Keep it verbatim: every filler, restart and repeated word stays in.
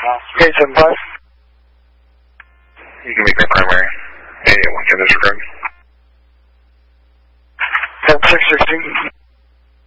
eight seven five. You can make that primary. eight eight one, can disregard. seven six sixteen.